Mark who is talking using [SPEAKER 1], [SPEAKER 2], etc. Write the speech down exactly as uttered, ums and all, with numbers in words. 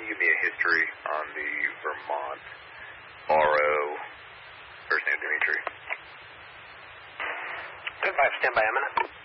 [SPEAKER 1] give me a history on the Vermont R O, first name Dimitri?
[SPEAKER 2] Good five, stand by a minute.